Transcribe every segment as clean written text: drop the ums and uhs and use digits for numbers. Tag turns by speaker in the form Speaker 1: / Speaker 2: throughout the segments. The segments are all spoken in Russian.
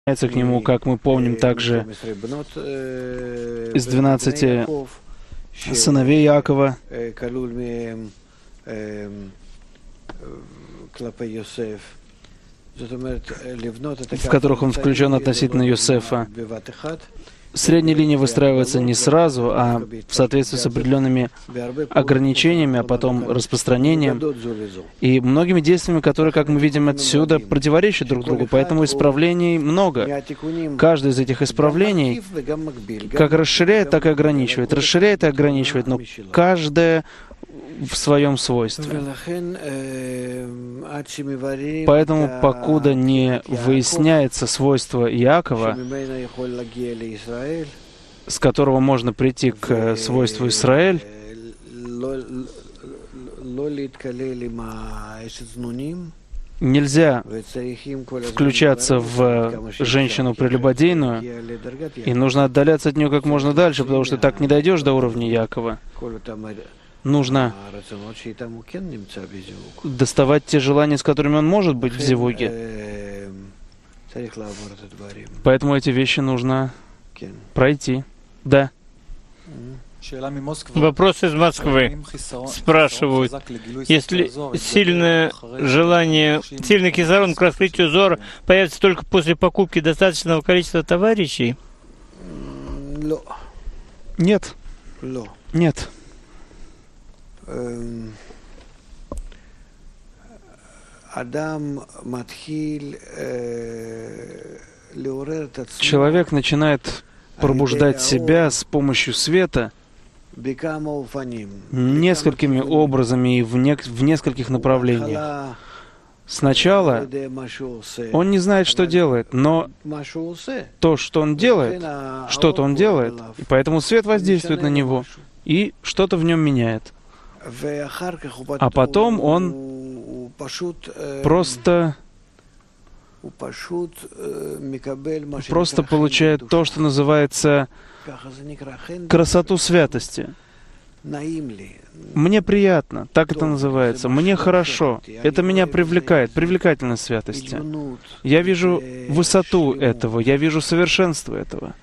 Speaker 1: к нему, как мы помним также из 12 сыновей Иакова, в которых он включен относительно Йосефа. Средняя линия выстраивается не сразу, а в соответствии с определенными ограничениями, а потом распространением и многими действиями, которые, как мы видим отсюда, противоречат друг другу. Поэтому исправлений много. Каждое из этих исправлений как расширяет, так и ограничивает. Расширяет и ограничивает, но каждое в своем свойстве. Поэтому, покуда не выясняется свойство Иакова, с которого можно прийти к свойству Израиль, нельзя включаться в женщину прелюбодейную, и нужно отдаляться от нее как можно дальше, потому что так не дойдешь до уровня Иакова. Нужно доставать те желания, с которыми он может быть в зивуге. Поэтому эти вещи нужно пройти. Да.
Speaker 2: Вопрос из Москвы. Спрашивают, если сильное желание, сильный кизарон к раскрытию зора появится только после покупки достаточного количества товарищей?
Speaker 1: Нет. Нет. Человек начинает пробуждать себя с помощью света несколькими образами и в нескольких направлениях. Сначала он не знает, что делает, но то, что он делает, что-то он делает, и поэтому свет воздействует на него, и что-то в нем меняет. А потом он просто получает то, что называется красоту святости. Мне приятно, так это называется. Мне хорошо. Это меня привлекает, привлекательность святости. Я вижу высоту этого, я вижу совершенство этого.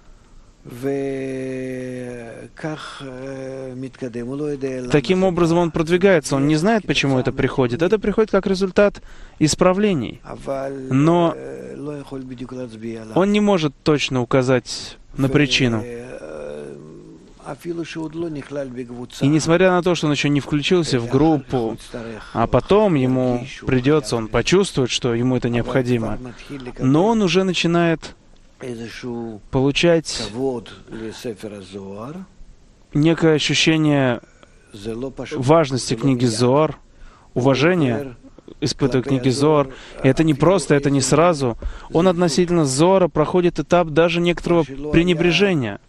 Speaker 1: Таким образом он продвигается, он не знает, почему это приходит. Это приходит как результат исправлений. Но он не может точно указать на причину. И несмотря на то, что он еще не включился в группу, а потом ему придется, он почувствует, что ему это необходимо, но он уже начинает получать некое ощущение важности книги Зоар, уважения, испытывая книги Зоар. И это не просто, это не сразу. Он относительно Зоара проходит этап даже некоторого пренебрежения,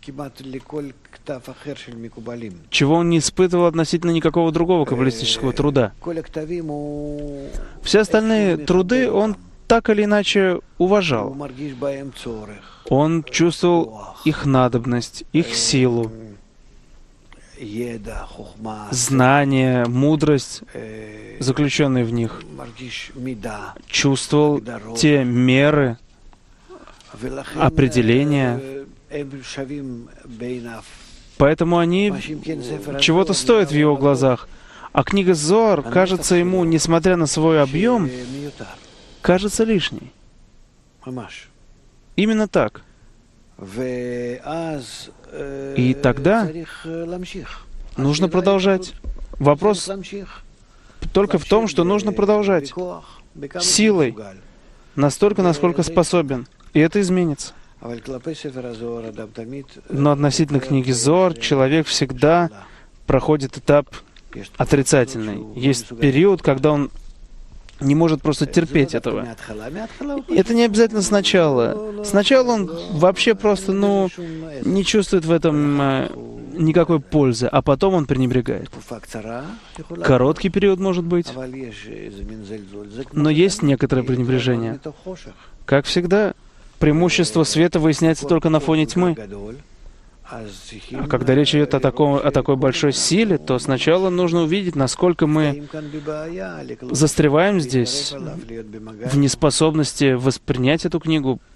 Speaker 1: чего он не испытывал относительно никакого другого каббалистического труда. Все остальные труды он так или иначе уважал. Он чувствовал их надобность, их силу, знание, мудрость, заключенные в них. Чувствовал те меры, определения. Поэтому они чего-то стоят в его глазах. А книга Зоар кажется ему, несмотря на свой объем, кажется лишней. Именно так. И тогда нужно продолжать. Вопрос только в том, что нужно продолжать силой, настолько, насколько способен. И это изменится. Но относительно книги Зоар человек всегда проходит этап отрицательный. Есть период, когда он не может просто терпеть этого. Это не обязательно сначала. Сначала он вообще просто, не чувствует в этом никакой пользы, а потом он пренебрегает. Короткий период может быть, но есть некоторое пренебрежение. Как всегда, преимущество света выясняется только на фоне тьмы. А когда речь идет о такой большой силе, то сначала нужно увидеть, насколько мы застреваем здесь, в неспособности воспринять эту книгу,